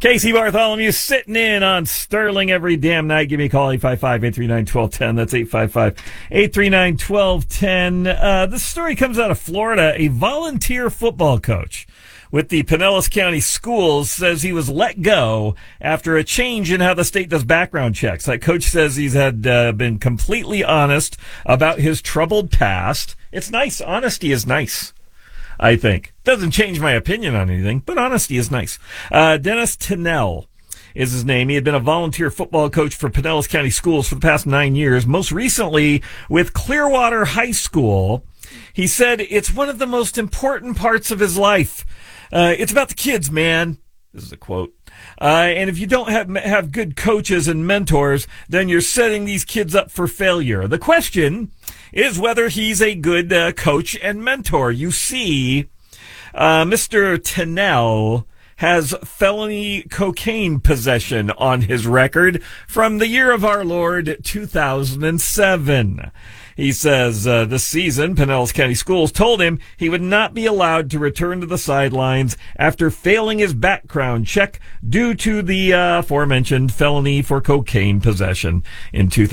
Casey Bartholomew sitting in on Sterling every damn night. Give me a call, 855-839-1210. That's 855-839-1210. This story comes out of Florida. A volunteer football coach with the Pinellas County Schools says he was let go after a change in how the state does background checks. That coach says he's had been completely honest about his troubled past. It's nice. Honesty is nice, I think. Doesn't change my opinion on anything, but honesty is nice. Dennis Tennell is his name. He had been a volunteer football coach for Pinellas County Schools for the past 9 years, most recently with Clearwater High School. He said it's one of the most important parts of his life. It's about the kids, man. This is a quote. And if you don't have good coaches and mentors, then you're setting these kids up for failure. The question is whether he's a good coach and mentor. You see, Mr. Tennell has felony cocaine possession on his record from the year of our Lord 2007. He says this season, Pinellas County Schools told him he would not be allowed to return to the sidelines after failing his background check due to the aforementioned felony for cocaine possession in 2007.